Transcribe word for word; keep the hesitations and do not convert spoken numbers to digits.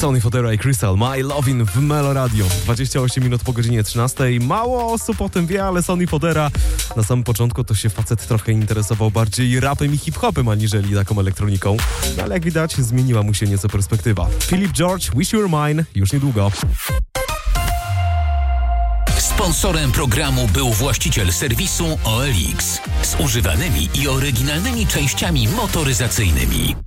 Sonny Fodera i Crystal, My Lovin' w Melo Radio. dwadzieścia osiem minut po godzinie trzynastej. Mało osób o tym wie, ale Sonny Fodera na samym początku to się facet trochę interesował bardziej rapem i hip-hopem, aniżeli taką elektroniką. No, ale jak widać, zmieniła mu się nieco perspektywa. Philip George, Wish You Were Mine, już niedługo. Sponsorem programu był właściciel serwisu O L X z używanymi i oryginalnymi częściami motoryzacyjnymi.